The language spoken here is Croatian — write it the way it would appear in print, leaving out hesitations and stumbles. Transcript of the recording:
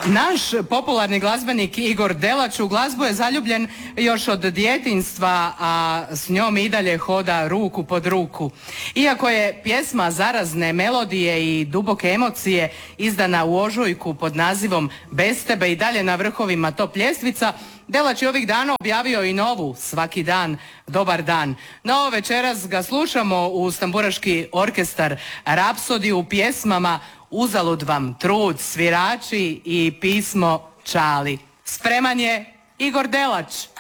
Naš popularni glazbenik Igor Delač u glazbu je zaljubljen još od djetinjstva, a s njom i dalje hoda ruku pod ruku. Iako je pjesma zarazne melodije i duboke emocije izdana u ožujku pod nazivom Bez tebe i dalje na vrhovima top ljestvica, Delač je ovih dana objavio i novu, Svaki dan, dobar dan. No večeras ga slušamo uz tamburaški orkestar Rapsodiju u pjesmama Uzalud vam trud, svirači i pismo Čali. Spreman je Igor Delač.